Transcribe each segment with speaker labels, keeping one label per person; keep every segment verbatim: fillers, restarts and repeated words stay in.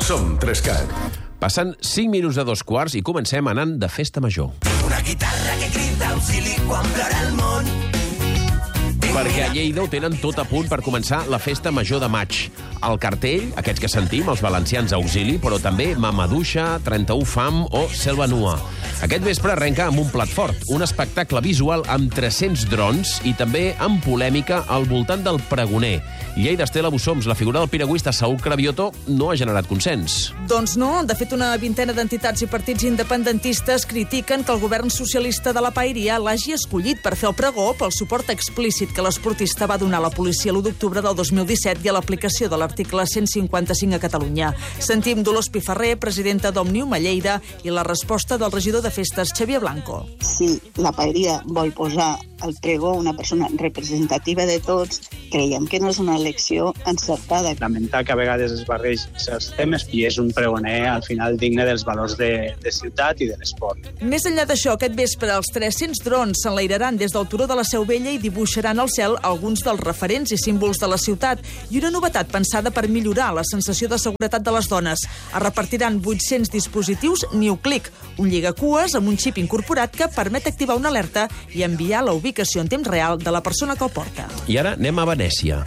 Speaker 1: Som Trescat.
Speaker 2: Passen cinc minuts de dos quarts i comencem anant de festa major.
Speaker 3: Una guitarra que crida auxili quan plora el món.
Speaker 2: Perquè a Lleida ho tenen tot a punt per començar la festa major de maig. El cartell, aquests que sentim, els valencians auxili, però també Mamaduixa, trenta-u fam o Selva Nua. Aquest vespre arrenca amb un plat fort, un espectacle visual amb tres-cents drons i també amb polèmica al voltant del pregoner. Lleida Estela Bussoms, la figura del piragüista Saúl Cravioto, no ha generat consens.
Speaker 4: Doncs no. De fet, una vintena d'entitats i partits independentistes critiquen que el govern socialista de la Paeria l'hagi escollit per fer el pregó pel suport explícit que l'esportista va donar a la policia l'u d'octubre del dos mil disset i a l'aplicació de l'article cent cinquanta-cinc a Catalunya. Sentim Dolors Piferrer, presidenta d'Òmnium a Lleida, i la resposta del regidor de Festes, Xavier Blanco.
Speaker 5: Si la Paeria vol posar al pregó una persona representativa de tots, creiem que no és una elecció encertada.
Speaker 6: Lamentar que a vegades es barregen els temes i és un pregoner al final digne dels valors de, de ciutat i de l'esport.
Speaker 4: Més enllà d'això, aquest vespre els tres-cents drons s'enlairaran des del turó de la Seu Vella i dibuixaran al cel alguns dels referents i símbols de la ciutat i una novetat pensada per millorar la sensació de seguretat de les dones. Es repartiran vuit-cents dispositius NewClick, un lligacues amb un xip incorporat que permet activar una alerta i enviar la ubicació en temps real de la persona que el porta.
Speaker 2: I ara anem a Venècia.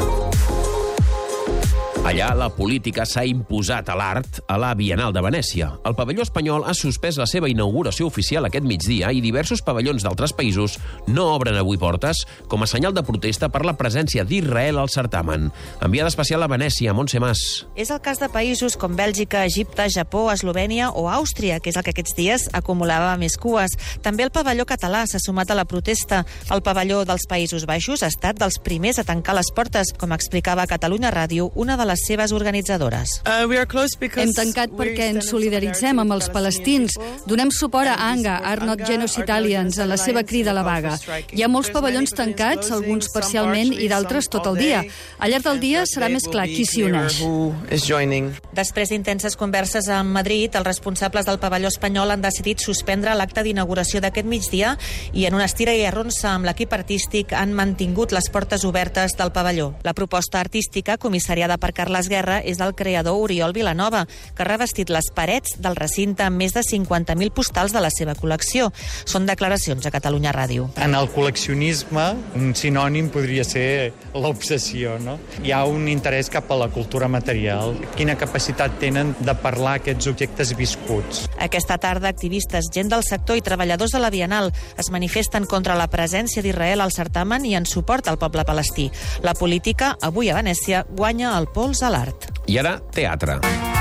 Speaker 2: Allà la política s'ha imposat a l'art a la Bienal de Venècia. El pavelló espanyol ha suspès la seva inauguració oficial aquest migdia i diversos pavellons d'altres països no obren avui portes com a senyal de protesta per la presència d'Israel al certamen. Enviada especial a Venècia, Montse Mas.
Speaker 7: És el cas de països com Bèlgica, Egipte, Japó, Eslovènia o Àustria, que és el que aquests dies acumulava més cues. També el pavelló català s'ha sumat a la protesta. El pavelló dels Països Baixos ha estat dels primers a tancar les portes, com explicava a Catalunya Ràdio una de les les seves organitzadores.
Speaker 8: Hem tancat perquè ens solidaritzem amb els palestins. Donem suport a ANGA, Art Not Genocide Italians, a la seva crida a la vaga. Hi ha molts pavellons tancats, alguns parcialment i d'altres tot el dia. Al llarg del dia serà més clar qui s'hi uneix.
Speaker 7: Després d'intenses converses amb Madrid, els responsables del pavelló espanyol han decidit suspendre l'acte d'inauguració d'aquest migdia i en una estira i arronsa amb l'equip artístic han mantingut les portes obertes del pavelló. La proposta artística, comissariada per Carles Guerra, és del creador Oriol Vilanova, que ha revestit les parets del recinte amb més de cinquanta mil postals de la seva col·lecció. Són declaracions a Catalunya Ràdio.
Speaker 9: En el col·leccionisme, un sinònim podria ser l'obsessió, no? Hi ha un interès cap a la cultura material. Quina capacitat tenen de parlar aquests objectes viscuts.
Speaker 7: Aquesta tarda, activistes, gent del sector i treballadors de la Bienal es manifesten contra la presència d'Israel al certamen i en suport al poble palestí. La política, avui a Venècia, guanya el pols a l'art.
Speaker 2: I ara, teatre.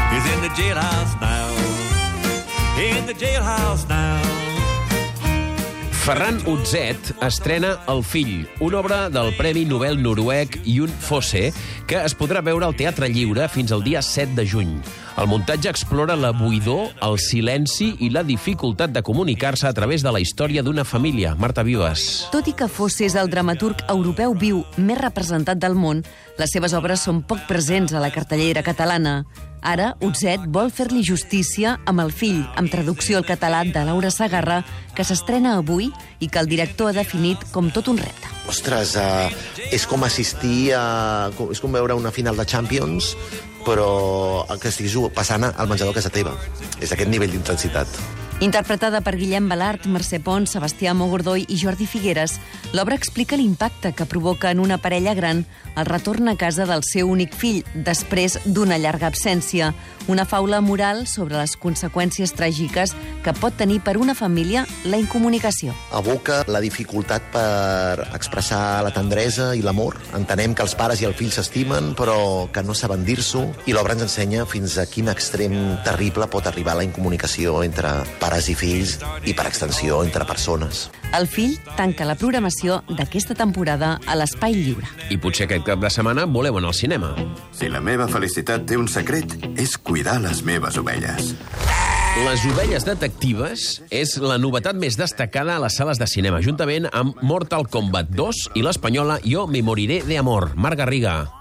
Speaker 2: Ferran Utzet estrena El fill, una obra del Premi Nobel noruec Jon Fosse, que es podrà veure al Teatre Lliure fins al dia set de juny. El muntatge explora la buidor, el silenci i la dificultat de comunicar-se a través de la història d'una família. Marta Vives.
Speaker 10: Tot i que Fosse és el dramaturg europeu viu més representat del món, les seves obres són poc presents a la cartellera catalana. Ara, Utzet vol fer-li justícia amb El fill, amb traducció al català de Laura Segarra, que s'estrena avui i que el director ha definit com tot un repte.
Speaker 11: Ostres, uh, és com assistir a... és com veure una final de Champions, però que estiguis passant al menjador a casa teva. És aquest nivell d'intensitat.
Speaker 10: Interpretada per Guillem Balart, Mercè Pons, Sebastià Mogordoi i Jordi Figueres, l'obra explica l'impacte que provoca en una parella gran el retorn a casa del seu únic fill després d'una llarga absència. Una faula moral sobre les conseqüències tràgiques que pot tenir per una família la incomunicació.
Speaker 11: Evoca la dificultat per expressar la tendresa i l'amor. Entenem que els pares i el fill s'estimen, però que no saben dir-s'ho, i l'obra ens ensenya fins a quin extrem terrible pot arribar la incomunicació entre pares i fills i, per extensió, entre persones.
Speaker 10: El fill tanca la programació d'aquesta temporada a l'Espai Lliure.
Speaker 2: I potser aquest cap de setmana voleu anar al cinema.
Speaker 1: Si la meva felicitat té un secret, és cuidar les meves ovelles.
Speaker 2: Les ovelles detectives és la novetat més destacada a les sales de cinema, juntament amb Mortal Kombat dos i l'espanyola Jo me moriré de amor. Marc Garriga.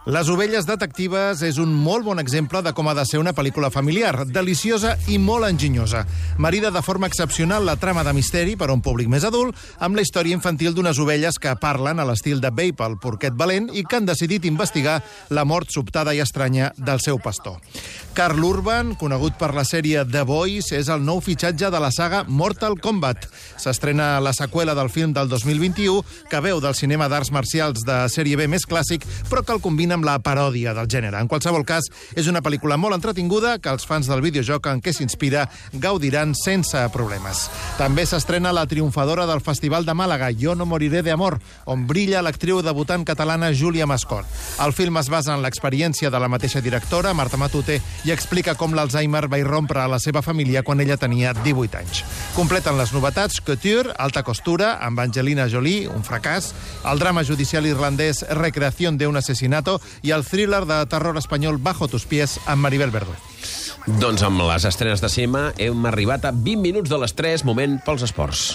Speaker 12: Les ovelles detectives és un molt bon exemple de com ha de ser una pel·lícula familiar, deliciosa i molt enginyosa. Marida de forma excepcional la trama de misteri per a un públic més adult, amb la història infantil d'unes ovelles que parlen a l'estil de Bape, el porquet valent, i que han decidit investigar la mort sobtada i estranya del seu pastor. Karl Urban, conegut per la sèrie The Boys, és el nou fitxatge de la saga Mortal Kombat. S'estrena la seqüela del film del dos mil vint-i-u, que veu del cinema d'arts marcials de sèrie B més clàssic, però que el combina amb la paròdia del gènere. En qualsevol cas, és una pel·lícula molt entretinguda que els fans del videojoc en què s'inspira gaudiran sense problemes. També s'estrena la triomfadora del Festival de Màlaga, Jo no moriré de amor, on brilla l'actriu debutant catalana Júlia Mascort. El film es basa en l'experiència de la mateixa directora, Marta Matute, i explica com l'Alzheimer va irrompre a la seva família quan ella tenia divuit anys. Completen les novetats Couture, alta costura, amb Angelina Jolie, un fracàs, el drama judicial irlandès Recreación de un asesinato i el thriller de terror espanyol Bajo tus pies amb Maribel Verdú.
Speaker 2: Doncs amb les estrenes de cinema hem arribat a vint minuts de les tres, moment pels esports.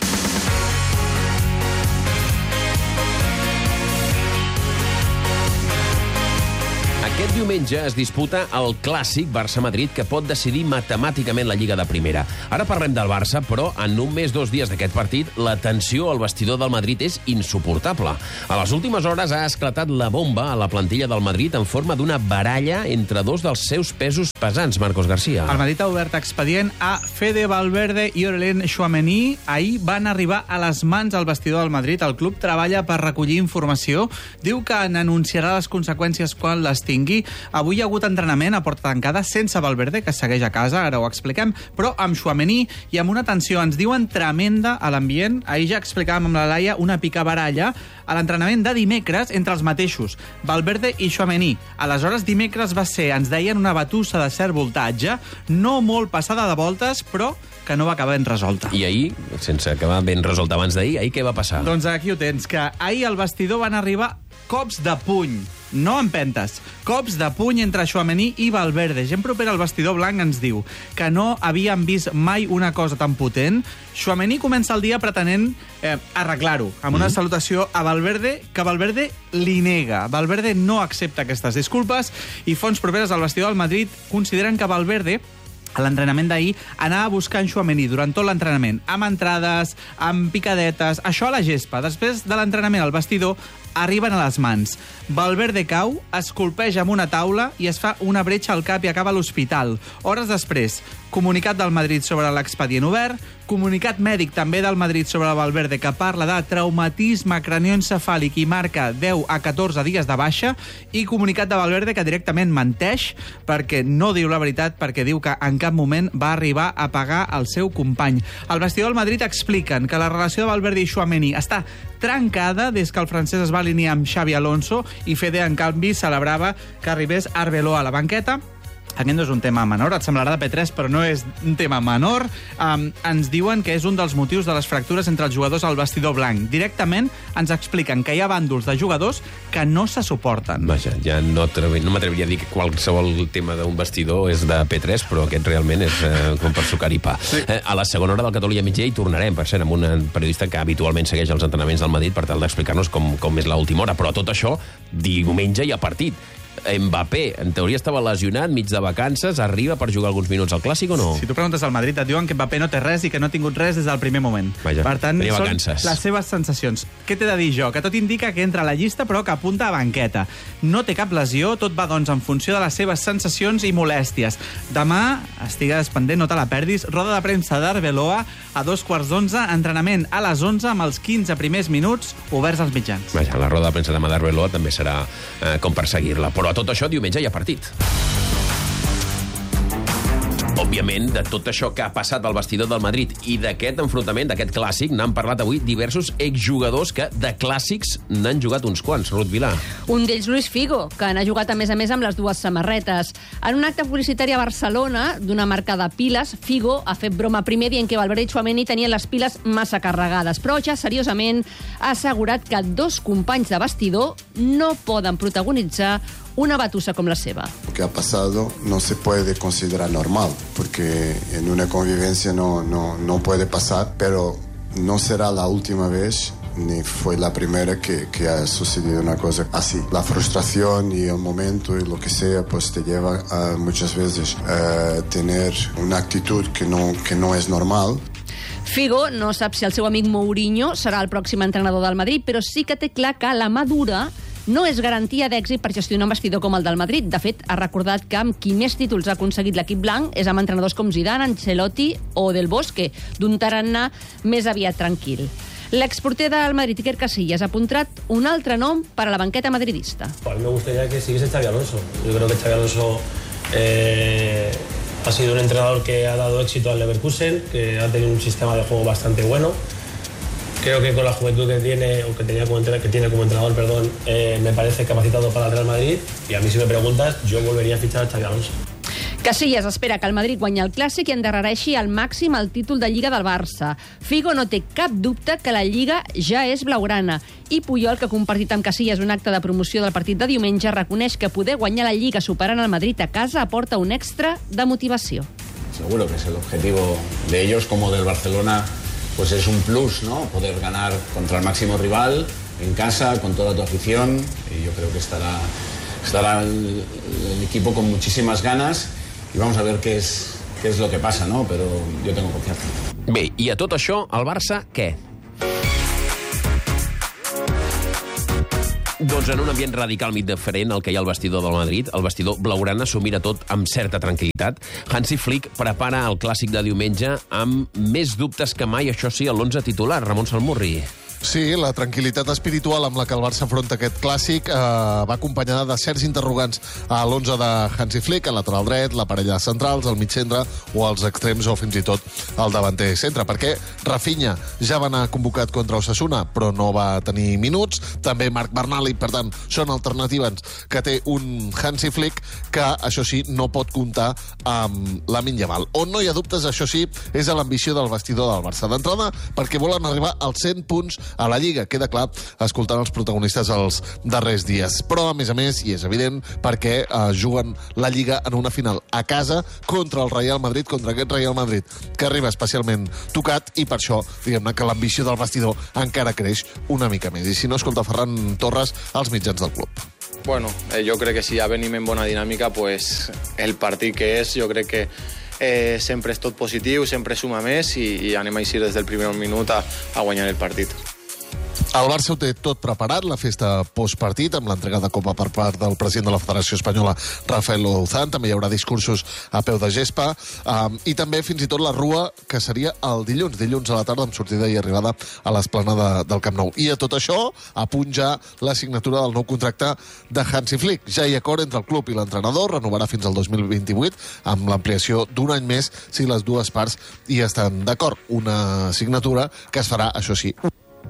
Speaker 2: Aquest diumenge es disputa el clàssic Barça-Madrid, que pot decidir matemàticament la Lliga de Primera. Ara parlem del Barça, però en només dos dies d'aquest partit la tensió al vestidor del Madrid és insuportable. A les últimes hores ha esclatat la bomba a la plantilla del Madrid en forma d'una baralla entre dos dels seus pesos pesants, Marcos García.
Speaker 13: El Madrid ha obert expedient a Fede Valverde i Aurélien Tchouaméni. Ahir van arribar a les mans al vestidor del Madrid. El club treballa per recollir informació. Diu que n'anunciarà les conseqüències quan les tingui. Avui hi ha hagut entrenament a porta tancada sense Valverde, que segueix a casa, ara ho expliquem, però amb Tchouaméni i amb una tensió, ens diuen, tremenda a l'ambient. Ahir ja explicàvem amb la Laia una picabaralla a l'entrenament de dimecres entre els mateixos, Valverde i Tchouaméni. Aleshores, dimecres va ser, ens deien, una batussa de cert voltatge, no molt passada de voltes, però que no va acabar ben resolta.
Speaker 2: I ahir, sense acabar ben resolta abans d'ahir, ahir què va passar?
Speaker 13: Doncs aquí ho tens, que ahir al vestidor van arribar cops de puny, no empentes. Cops de puny entre Tchouaméni i Valverde. Gent propera al vestidor blanc ens diu que no havien vist mai una cosa tan potent. Tchouaméni comença el dia pretenent eh, arreglar-ho, amb una mm. salutació a Valverde, que Valverde li nega. Valverde no accepta aquestes disculpes i fonts properes al vestidor del Madrid consideren que Valverde, a l'entrenament d'ahir, anava buscant Tchouaméni durant tot l'entrenament, amb entrades, amb picadetes, això a la gespa. Després de l'entrenament al vestidor, arriben a les mans. Valverde cau, es colpeja amb una taula i es fa una bretxa al cap i acaba a l'hospital. Hores després, comunicat del Madrid sobre l'expedient obert, comunicat mèdic també del Madrid sobre el Valverde que parla de traumatisme cranioencefàlic i marca deu a catorze dies de baixa, i comunicat de Valverde que directament menteix perquè no diu la veritat, perquè diu que en cap moment va arribar a pagar el seu company. Al vestidor del Madrid expliquen que la relació de Valverde i Tchouaméni està trencada des que el francès es va alinear amb Xavi Alonso, i Fede, en canvi, celebrava que arribés Arbeloa a la banqueta. Aquest no és un tema menor, et semblarà de P tres, però no és un tema menor. Um, ens diuen que és un dels motius de les fractures entre els jugadors al vestidor blanc. Directament ens expliquen que hi ha bàndols de jugadors que no se suporten.
Speaker 2: Vaja, ja no, no m'atreviria a dir que qualsevol tema d'un vestidor és de P tres, però aquest realment és eh, com per sucar i pa. Sí. Eh, a la segona hora del Catalunya migdia hi tornarem, per cert, amb una periodista que habitualment segueix els entrenaments del Madrid per tal d'explicar-nos com, com és l'última hora. Però tot això, diumenge hi ha partit. Mbappé, en teoria estava lesionat, mig de vacances, arriba per jugar alguns minuts al Clàssic o no?
Speaker 13: Si tu preguntes al Madrid et diuen que Mbappé no té res i que no ha tingut res des del primer moment.
Speaker 2: Vaja,
Speaker 13: per tant, són
Speaker 2: vacances.
Speaker 13: Les seves sensacions. Què t'he de dir jo? Que tot indica que entra a la llista però que apunta a banqueta. No té cap lesió, tot va doncs en funció de les seves sensacions i molèsties. Demà, estigues pendent, no te la perdis, roda de premsa d'Arbeloa a dos quarts d'onze, entrenament a les onze amb els quinze primers minuts oberts als mitjans.
Speaker 2: Vaja, la roda de premsa demà d'Arbeloa també serà eh, com per seguir-la. Però a tot això, diumenge hi ha partit. Òbviament, de tot això que ha passat al vestidor del Madrid i d'aquest enfrontament, d'aquest clàssic, n'han parlat avui diversos exjugadors que de clàssics n'han jugat uns quants. Ruth Vilà.
Speaker 14: Un d'ells, Luis Figo, que n'ha jugat a més a més amb les dues samarretes. En un acte publicitari a Barcelona d'una marca de piles, Figo ha fet broma primer dient que Valverde i Tchouaméni tenien les piles massa carregades, però ja seriosament ha assegurat que dos companys de vestidor no poden protagonitzar una batussa com la seva.
Speaker 15: Lo que ha pasado no se puede considerar normal, porque en una convivencia no, no, no puede pasar, pero no será la última vez ni fue la primera que, que ha sucedido una cosa así. La frustración y el momento y lo que sea, pues te lleva a muchas veces a tener una actitud que no, que no es normal.
Speaker 14: Figo no sap si el seu amic Mourinho serà el pròxim entrenador del Madrid, però sí que té clar que la mà dura no és garantia d'èxit per gestionar un vestidor com el del Madrid. De fet, ha recordat que amb qui més títols ha aconseguit l'equip blanc és amb entrenadors com Zidane, Ancelotti o Del Bosque, d'un tarannà més aviat tranquil. L'exporter del Madrid, Iker Casillas, ha apuntat un altre nom per a la banqueta madridista.
Speaker 16: A mí me gustaría que siguiese Xabi Alonso. Yo creo que Xabi Alonso eh, ha sido un entrenador que ha dado éxito al Leverkusen, que ha tenido un sistema de juego bastante bueno. Creo que con la juventud que tiene, o que tenía como entrenador, que tiene como entrenador, perdón, eh, me parece capacitado para el Real Madrid. Y a mí, si me preguntas, yo volvería a fichar a Xabi Alonso.
Speaker 14: Casillas espera que el Madrid guanyi el Clàssic i endarrereixi al màxim el títol de Lliga del Barça. Figo no té cap dubte que la Lliga ja és blaugrana. I Puyol, que ha compartit amb Casillas un acte de promoció del partit de diumenge, reconeix que poder guanyar la Lliga superant el Madrid a casa aporta un extra de motivació.
Speaker 17: Seguro que es el objetivo de ellos como del Barcelona, pues es un plus, ¿no? Poder ganar contra el máximo rival en casa, con toda tu afición, y yo creo que estará, estará el, el equipo con muchísimas ganas. I vamos a ver què és, què és lo que passa, no? Però jo tengo confianza.
Speaker 2: Bé, i a tot això, el Barça, què? Doncs en un ambient radicalment diferent al que hi ha al vestidor del Madrid, el vestidor blaugrana s'ho mira tot amb certa tranquil·litat. Hansi Flick prepara el Clàssic de diumenge amb més dubtes que mai, això sí, a l'onze titular, Ramon Salmurri.
Speaker 12: Sí, la tranquil·litat espiritual amb la que el Barça afronta aquest clàssic eh, va acompanyada de certs interrogants a l'onze de Hansi Flick, el lateral dret, la parella centrals, el mig centre o els extrems o fins i tot el davanter centre. Perquè Rafinha ja va anar convocat contra Osasuna, però no va tenir minuts. També Marc Bernal, i per tant són alternatives que té un Hansi Flick que, això sí, no pot comptar amb Lamine Yamal. On no hi ha dubtes, això sí, és a l'ambició del vestidor del Barça. D'entrada, perquè volen arribar als cent punts a la Lliga, queda clar escoltant els protagonistes els darrers dies. Però, a més a més, i és evident, perquè eh, juguen la Lliga en una final a casa contra el Real Madrid, contra aquest Real Madrid, que arriba especialment tocat, i per això, diguem-ne, que l'ambició del vestidor encara creix una mica més. I si no, escolta Ferran Torres als mitjans del club.
Speaker 18: Bueno, eh, jo crec que si ja venim en bona dinàmica, pues el partit que és, jo crec que Eh, sempre és tot positiu, sempre suma més i, i anem a eixir des del primer minut a, a guanyar el partit.
Speaker 12: El Barça ho té tot preparat, la festa postpartit, amb l'entrega de Copa per part del president de la Federació Espanyola, Rafael Louzán. També hi haurà discursos a peu de gespa, um, i també fins i tot la rua, que seria el dilluns, dilluns a la tarda, amb sortida i arribada a l'esplanada del Camp Nou. I a tot això, a punt ja la signatura del nou contracte de Hansi Flick. Ja hi ha acord entre el club i l'entrenador, renovarà fins al dos mil vint-i-vuit, amb l'ampliació d'un any més si les dues parts hi estan d'acord. Una signatura que es farà, això sí,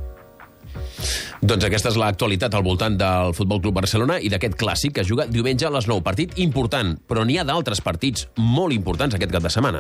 Speaker 2: doncs aquesta és l'actualitat al voltant del Futbol Club Barcelona i d'aquest clàssic que es juga diumenge a les nou. Partit important, però n'hi ha d'altres partits molt importants aquest cap de setmana.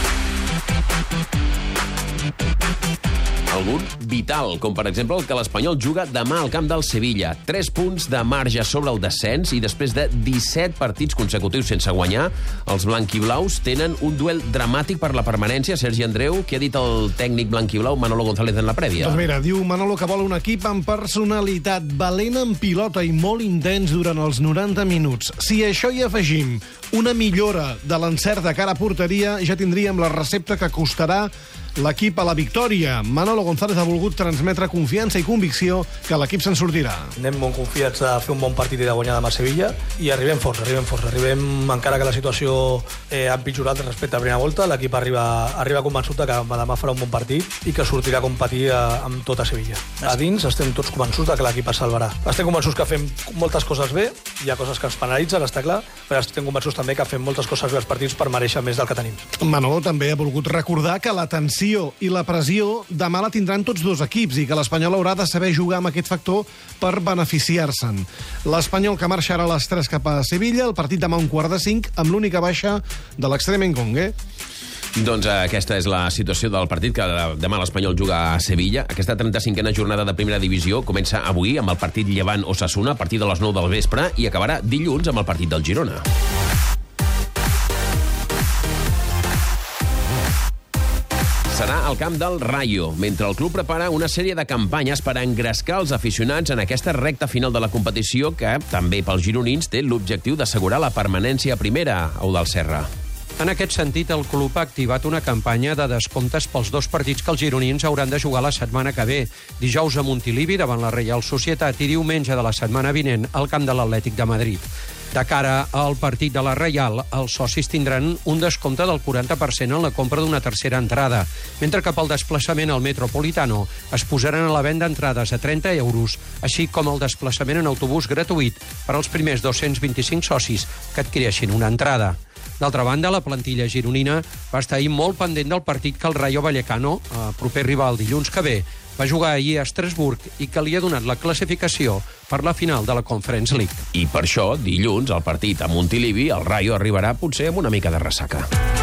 Speaker 2: Algun vital, com per exemple el que l'Espanyol juga demà al camp del Sevilla. Tres punts de marge sobre el descens i després de disset partits consecutius sense guanyar, els blanquiblaus tenen un duel dramàtic per la permanència. Sergi Andreu, què ha dit el tècnic blanquiblau Manolo González en la prèvia?
Speaker 19: Doncs mira, diu Manolo que vol un equip amb personalitat, valent en pilota i molt intens durant els noranta minuts. Si a això hi afegim una millora de l'encert de cara a porteria, ja tindríem la recepta que costarà l'equip a la victòria. Manolo González ha volgut transmetre confiança i convicció que l'equip se'n sortirà.
Speaker 20: Anem molt confiats a fer un bon partit i de guanyar demà a Sevilla i arribem forts, arribem forts. Arribem, encara que la situació eh, ha empitjorat respecte a la primera volta, l'equip arriba, arriba convençut que demà farà un bon partit i que sortirà a competir a, amb tota Sevilla. A dins estem tots convençuts que l'equip es salvarà. Estem convençuts que fem moltes coses bé, hi ha coses que ens penalitzen, està clar, però estem convençuts també que fem moltes coses bé als partits per mereixer més del que tenim.
Speaker 19: Manolo també ha volgut recordar que la tensió i la pressió demà la tindran tots dos equips i que l'Espanyol haurà de saber jugar amb aquest factor per beneficiar-se'n. L'Espanyol que marxarà a les tres cap a Sevilla, el partit demà un quart de cinc, amb l'única baixa de l'extrem Engongue.
Speaker 2: Doncs aquesta és la situació del partit, que demà l'Espanyol juga a Sevilla. Aquesta trenta-cinquena jornada de primera divisió comença avui amb el partit Llevant-Osasuna a partir de les nou del vespre i acabarà dilluns amb el partit del Girona. Serà al camp del Rayo, mentre el club prepara una sèrie de campanyes per engrescar els aficionats en aquesta recta final de la competició que, també pels gironins, té l'objectiu d'assegurar la permanència a primera, Eudald Serra.
Speaker 21: En aquest sentit, el club ha activat una campanya de descomptes pels dos partits que els gironins hauran de jugar la setmana que ve. Dijous a Montilivi, davant la Reial Societat, i diumenge de la setmana vinent al camp de l'Atlètic de Madrid. De cara al partit de la Reial, els socis tindran un descompte del quaranta per cent en la compra d'una tercera entrada, mentre que pel desplaçament al Metropolitano es posaran a la venda entrades a trenta euros, així com el desplaçament en autobús gratuït per als primers dos-cents vint-i-cinc socis que adquireixin una entrada. D'altra banda, la plantilla gironina va estar ahir molt pendent del partit que el Rayo Vallecano, proper rival dilluns que ve, va jugar ahir a Estrasburg i que li ha donat la classificació per la final de la Conference League.
Speaker 2: I per això, dilluns, al partit a Montilivi, el Rayo arribarà potser amb una mica de ressaca.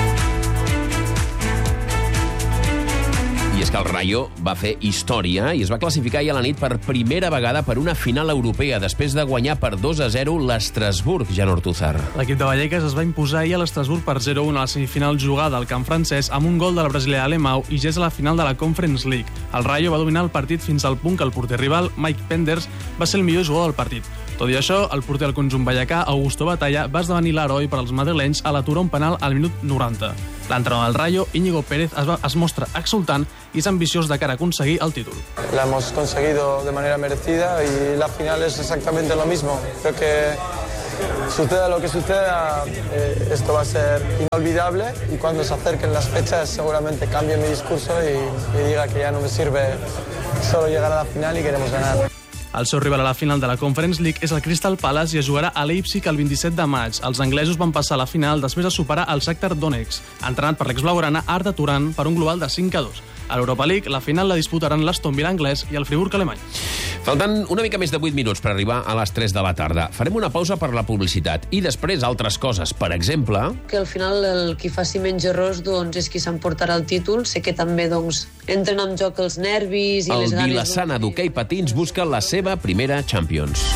Speaker 2: I és que el Rayo va fer història i es va classificar ahir a la nit per primera vegada per una final europea, després de guanyar per dos a zero l'Estrasburg, Jan Ortúzar.
Speaker 22: L'equip de Vallecas es va imposar ahir a l'Estrasburg per zero a un a la semifinal jugada al camp francès amb un gol del brasiler Alemão i ja és a la final de la Conference League. El Rayo va dominar el partit fins al punt que el porter rival, Mike Penders, va ser el millor jugador del partit. Tot i això, el porter del conjunt vallecà, Augusto Batalla, va esdevenir l'heroi per als madrilenys a l'aturar un penal al minut noranta. L'entrenador del Rayo, Íñigo Pérez, es, va, es mostra exultant i és ambiciós de cara a aconseguir el títol.
Speaker 23: La hemos conseguido de manera merecida y la final es exactamente lo mismo. Creo que suceda lo que suceda, eh, esto va a ser inolvidable y cuando se acerquen las fechas seguramente cambie mi discurso y, y diga que ya no me sirve solo llegar a la final y queremos ganar.
Speaker 22: El seu rival a la final de la Conference League és el Crystal Palace i es jugarà a Leipzig el vint-i-set de maig. Els anglesos van passar a la final després de superar el Shakhtar Donetsk, entrenat per l'exblaugrana Arda Turan per un global de cinc a dos. A l'Europa League, la final la disputaran l'Aston Villa anglès i el Friburg alemany.
Speaker 2: Falten una mica més de vuit minuts per arribar a les tres de la tarda. Farem una pausa per la publicitat i després altres coses. Per exemple...
Speaker 24: Que al final el qui faci menys errors doncs, és qui s'emportarà el títol. Sé que també doncs, entren en joc els nervis i
Speaker 2: el
Speaker 24: les ganes...
Speaker 2: El Vilassana d'hoquei patins busca la seva primera Champions.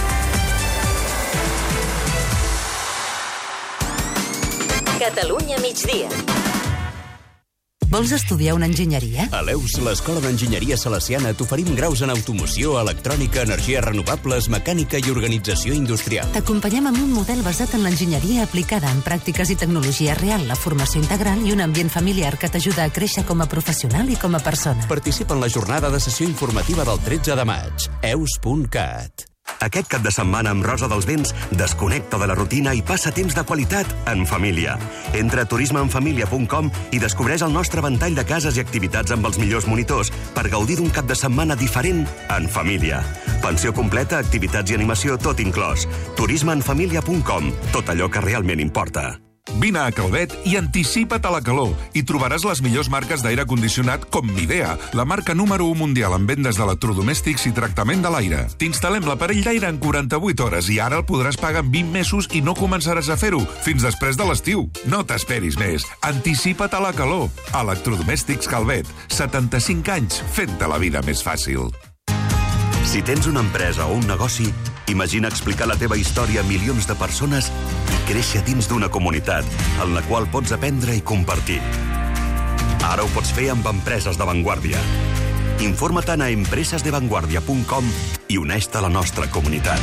Speaker 25: Catalunya migdia.
Speaker 26: Vols estudiar una enginyeria?
Speaker 27: A l'E U S, l'Escola d'Enginyeria Salesiana, t'oferim graus en automoció, electrònica, energies renovables, mecànica i organització industrial.
Speaker 26: T'acompanyem amb un model basat en l'enginyeria aplicada en pràctiques i tecnologia real, la formació integral i un ambient familiar que t'ajuda a créixer com a professional i com a persona.
Speaker 27: Participa en la jornada de sessió informativa del tretze de maig. e u s punt cat.
Speaker 28: Aquest cap de setmana amb Rosa dels Vents, desconnecta de la rutina i passa temps de qualitat en família. Entra a turisme en família punt com i descobreix el nostre ventall de cases i activitats amb els millors monitors per gaudir d'un cap de setmana diferent en família. Pensió completa, activitats i animació, tot inclòs. turisme en família punt com. Tot allò que realment importa.
Speaker 29: Vine a Calvet i anticipa't a la calor i trobaràs les millors marques d'aire condicionat com Midea, la marca número u mundial en vendes d'electrodomèstics i tractament de l'aire. T'instal·lem l'aparell d'aire en quaranta-vuit hores i ara el podràs pagar en vint mesos i no començaràs a fer-ho fins després de l'estiu. No t'esperis més. Anticipa't a la calor. Electrodomèstics Calvet. setanta-cinc anys fent-te la vida més fàcil.
Speaker 28: Si tens una empresa o un negoci, imagina explicar la teva història a milions de persones i créixer dins d'una comunitat en la qual pots aprendre i compartir. Ara ho pots fer amb empreses d'avantguàrdia. Informa-te'n a empresas de vanguardia punt com i uneix-te a la nostra comunitat.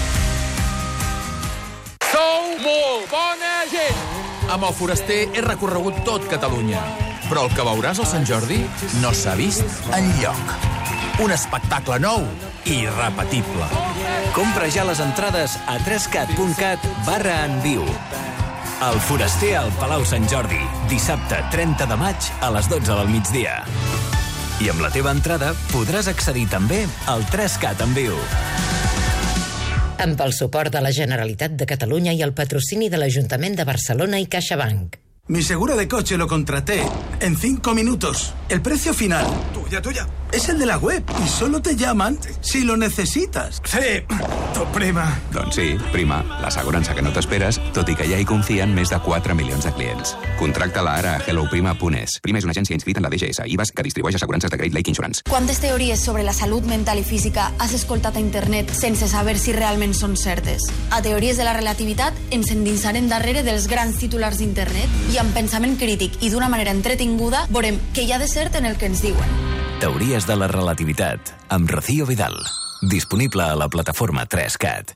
Speaker 30: Sou molt bona gent! Amb el Foraster he recorregut tot Catalunya, però el que veuràs al Sant Jordi no s'ha vist enlloc. Un espectacle nou i irrepetible.
Speaker 31: Compra ja les entrades a trescat punt cat barra en viu. El Foraster al Palau Sant Jordi, dissabte trenta de maig a les dotze del migdia. I amb la teva entrada podràs accedir també al trescat en viu.
Speaker 25: Amb el suport de la Generalitat de Catalunya i el patrocini de l'Ajuntament de Barcelona i CaixaBank.
Speaker 32: Mi seguro de coche lo contraté en cinco minutos. El precio final...
Speaker 1: tuya, tuya. Es el de la web y solo te llaman si lo necesitas. Sí, tu prima.
Speaker 3: Doncs sí, Prima, l'assegurança que no t'esperes, tot i que ja hi confien més de quatre milions de clients. Contracta-la ara a hello prima punt es. Prima és una agència inscrita en la D G S, I V A S, que distribueix assegurances de Great Lake Insurance.
Speaker 4: Quantes teories sobre la salut mental i física has escoltat a internet sense saber si realment són certes? A Teories de la Relativitat ens endinsarem darrere dels grans titulars d'internet i amb pensament crític i d'una manera entretinguda veurem què hi ha de cert en el que ens diuen.
Speaker 31: Teories de la relativitat, amb Rocío Vidal. Disponible a la plataforma tres cat.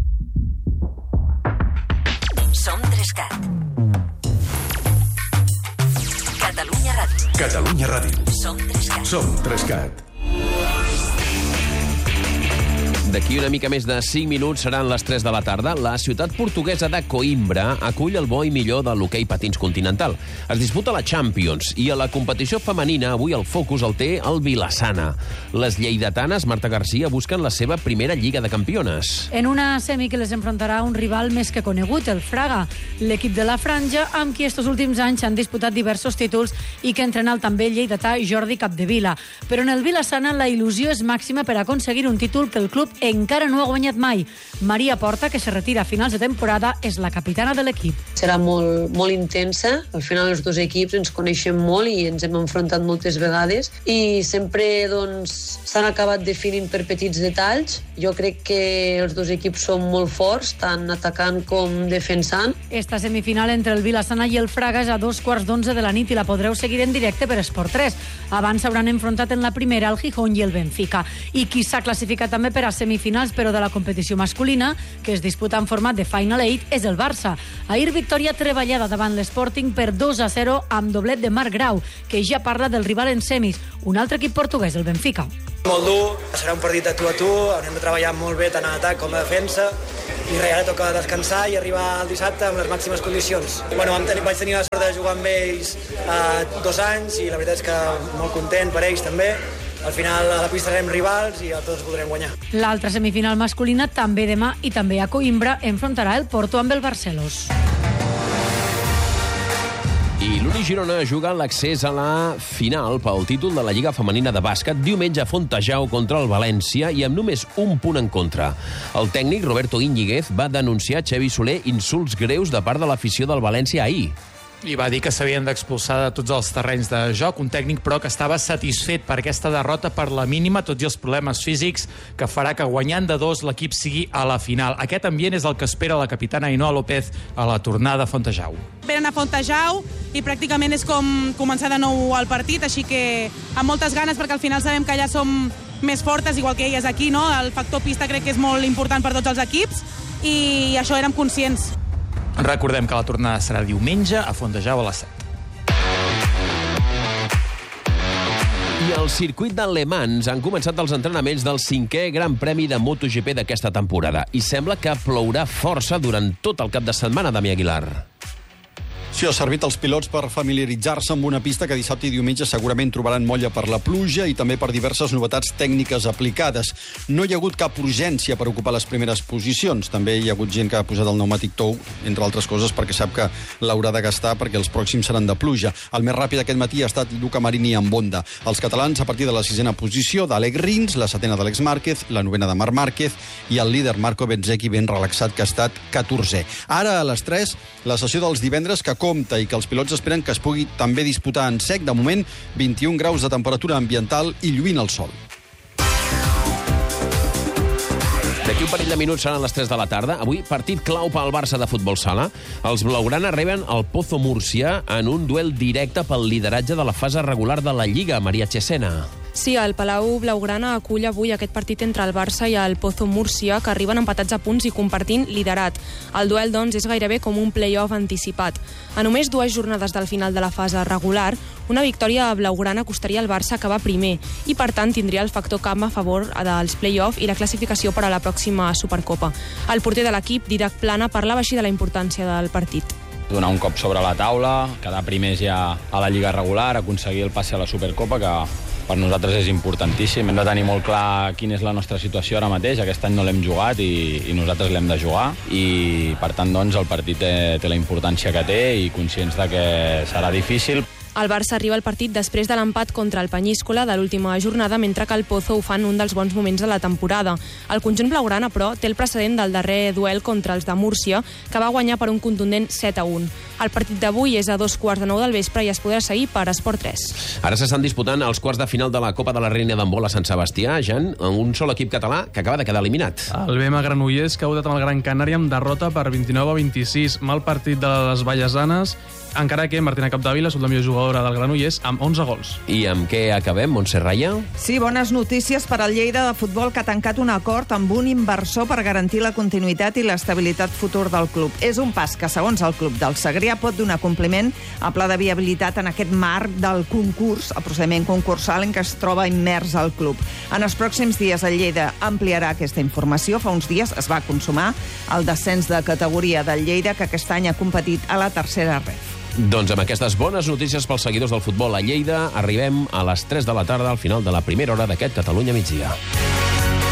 Speaker 26: Som tres cat. Catalunya Ràdio.
Speaker 5: Catalunya Ràdio.
Speaker 26: Som tres cat.
Speaker 5: Som tres cat.
Speaker 2: D'aquí una mica més de cinc minuts seran les tres de la tarda. La ciutat portuguesa de Coimbra acull el bo i millor de l'hoquei patins continental. Es disputa la Champions i a la competició femenina avui el focus el té el Vilassana. Les lleidatanes, Marta Garcia, busquen la seva primera Lliga de Campiones.
Speaker 6: En una semi que les enfrontarà un rival més que conegut, el Fraga, l'equip de la Franja, amb qui estos últims anys han disputat diversos títols i que entrena el també lleidatà Jordi Capdevila. Però en el Vilassana la il·lusió és màxima per aconseguir un títol que el club encara no ha guanyat mai. Maria Porta, que se retira a finals de temporada, és la capitana de l'equip.
Speaker 24: Serà molt, molt intensa. Al final els dos equips ens coneixem molt i ens hem enfrontat moltes vegades i sempre doncs, s'han acabat definint per petits detalls. Jo crec que els dos equips són molt forts, tant atacant com defensant.
Speaker 6: Esta semifinal entre el Vilassana i el Fraga és a dos quarts d'onze de la nit i la podreu seguir en directe per Esport tres. Abans s'hauran enfrontat en la primera el Gijón i el Benfica. I qui s'ha classificat també per a semifinals, però de la competició masculina, que es disputa en format de Final Eight, és el Barça. Ahir victòria treballada davant l'Sporting per dos a zero amb doblet de Marc Grau, que ja parla del rival en semis, un altre equip portuguès, el Benfica.
Speaker 20: Molt dur, serà un partit de tu a tu, haurem de treballar molt bé tant a atac com a defensa i res, ara toca descansar i arribar el dissabte amb les màximes condicions. Bueno, vam tenir, vaig tenir la sort de jugar amb ells eh, dos anys i la veritat és que molt content per ells també. Al final a la pista serem rivals i a tots podrem guanyar.
Speaker 6: L'altra semifinal masculina també demà i també a Coimbra enfrontarà el Porto amb el Barcelos.
Speaker 2: I l'Uni Girona juga l'accés a la final pel títol de la Lliga Femenina de Bàsquet diumenge a Fontejau contra el València i amb només un punt en contra. El tècnic Roberto Íñiguez va denunciar a Xavi Soler insults greus de part de l'afició del València ahir.
Speaker 7: I va dir que s'havien d'expulsar de tots els terrenys de joc, un tècnic però que estava satisfet per aquesta derrota per la mínima, tot i els problemes físics, que farà que guanyant de dos l'equip sigui a la final. Aquest ambient és el que espera la capitana Ainhoa López a la tornada a Fontejau.
Speaker 8: Venen a Fontejau i pràcticament és com començar de nou el partit, així que amb moltes ganes, perquè al final sabem que allà som més fortes, igual que elles aquí, no? El factor pista crec que és molt important per tots els equips i això érem conscients.
Speaker 7: Recordem que la tornada serà diumenge a Fontejau a les set.
Speaker 2: I al circuit de Le Mans han començat els entrenaments del cinquè Gran Premi de MotoGP d'aquesta temporada i sembla que plourà força durant tot el cap de setmana, Damià Aguilar.
Speaker 9: Sí, ha servit als pilots per familiaritzar-se amb una pista que dissabte i diumenge segurament trobaran molla per la pluja i també per diverses novetats tècniques aplicades. No hi ha hagut cap urgència per ocupar les primeres posicions. També hi ha hagut gent que ha posat el pneumàtic tou, entre altres coses, perquè sap que l'haurà de gastar perquè els pròxims seran de pluja. El més ràpid aquest matí ha estat Luca Marini amb Honda. Els catalans a partir de la sisena posició d'Alec Rins, la setena d'Àlex Márquez, la novena de Marc Márquez i el líder Marco Bezzecchi ben relaxat que ha estat catorzè. Ara a les tres, la sessió dels divendres que compta i que els pilots esperen que es pugui també disputar en sec. De moment, vint-i-un graus de temperatura ambiental i lluint el sol.
Speaker 2: D'aquí un parell de minuts seran les tres de la tarda. Avui, partit clau pel Barça de futbol sala. Els blaugrana reben el Pozo Múrcia en un duel directe pel lideratge de la fase regular de la Lliga. Maria Chesena.
Speaker 10: Sí, el Palau Blaugrana acull avui aquest partit entre el Barça i el Pozo Múrcia, que arriben empatats a punts i compartint liderat. El duel, doncs, és gairebé com un play-off anticipat. A només dues jornades del final de la fase regular, una victòria a Blaugrana costaria al Barça acabar primer i, per tant, tindria el factor camp a favor dels play-off i la classificació per a la pròxima Supercopa. El porter de l'equip, Didac Plana, parlava així de la importància del partit.
Speaker 11: Donar un cop sobre la taula, quedar primers ja a la Lliga regular, aconseguir el passe a la Supercopa, que per nosaltres és importantíssim. Hem de tenir molt clar quina és la nostra situació ara mateix. Aquest any no l'hem jugat i, i nosaltres l'hem de jugar i, per tant, doncs, el partit té, té la importància que té i conscients de que serà difícil.
Speaker 10: El Barça arriba al partit després de l'empat contra el Penyíscola de l'última jornada, mentre que el Pozo ho fa en un dels bons moments de la temporada. El conjunt blaugrana, però, té el precedent del darrer duel contra els de Múrcia, que va guanyar per un contundent set a un. El partit d'avui és a dos quarts de nou del vespre i es podrà seguir per Esport tres.
Speaker 2: Ara s'estan disputant els quarts de final de la Copa de la Reina d'Handbol a Sant Sebastià, Jan, amb un sol equip català que acaba de quedar eliminat.
Speaker 22: El B M Granollers, que ha votat amb el Gran Canària amb derrota per vint-i-nou a vint-i-sis. Mal partit de les Vallesanes, encara que Martina Capdevila és la millor jugadora del Granollers amb onze gols.
Speaker 2: I amb què acabem, Montse Raya?
Speaker 5: Sí, bones notícies per al Lleida de Futbol, que ha tancat un acord amb un inversor per garantir la continuïtat i l'estabilitat futur del club. És un pas que, segons el club del Segrià, pot donar compliment al pla de viabilitat en aquest marc del concurs, el procediment concursal en què es troba immers el club. En els pròxims dies el Lleida ampliarà aquesta informació. Fa uns dies es va consumar el descens de categoria del Lleida, que aquest any ha competit a la tercera ref.
Speaker 2: Doncs amb aquestes bones notícies pels seguidors del futbol a Lleida arribem a les tres de la tarda al final de la primera hora d'aquest Catalunya migdia.